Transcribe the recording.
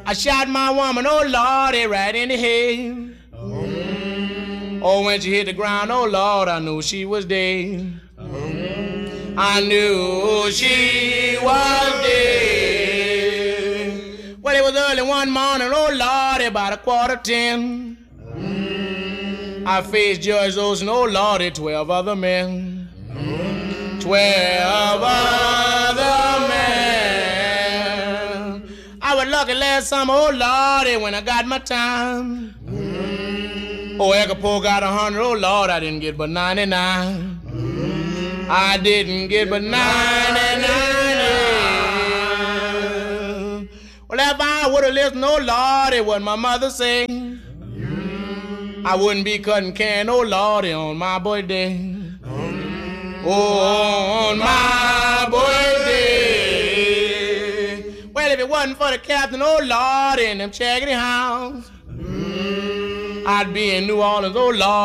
I shot my woman, oh Lordy, right in the head. Oh, when she hit the ground, oh Lord, I knew she was dead. I knew she was dead. Well, it was early one morning, oh Lordy, about 9:45. I faced Judge Olson, oh Lordy, 12 other men. 12 other men. I was lucky last summer, oh Lordy, when I got my time. Oh, Echo got 100, oh Lord, I didn't get but 99. I didn't get but 99. Well, if I would have listened, oh Lordy, what my mother said, I wouldn't be cutting can, oh Lordy, on my birthday. Oh, on my birthday. Well, if it wasn't for the captain, oh Lordy, and them Chaggity Hounds, I'd be in New Orleans, oh Lord.